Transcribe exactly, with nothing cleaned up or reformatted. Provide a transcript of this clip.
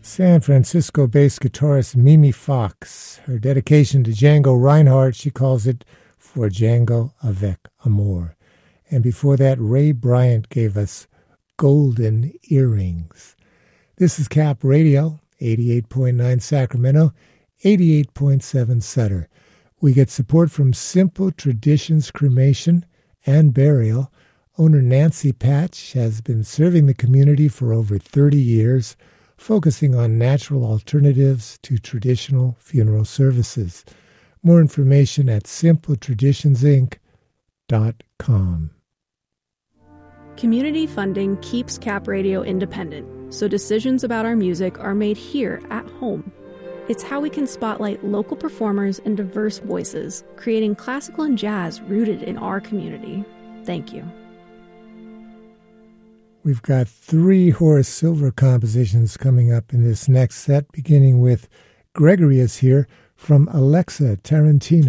San Francisco-based guitarist Mimi Fox. Her dedication to Django Reinhardt, she calls it For Django Avec Amour. And before that, Ray Bryant gave us Golden Earrings. This is Cap Radio, eighty-eight point nine Sacramento, eighty-eight point seven Sutter. We get support from Simple Traditions Cremation and Burial. Owner Nancy Patch has been serving the community for over thirty years, focusing on natural alternatives to traditional funeral services. More information at simple traditions inc dot com. Community funding keeps Cap Radio independent, so decisions about our music are made here at home. It's how we can spotlight local performers and diverse voices, creating classical and jazz rooted in our community. Thank you. We've got three Horace Silver compositions coming up in this next set, beginning with Gregory is Here from Alexa Tarantino.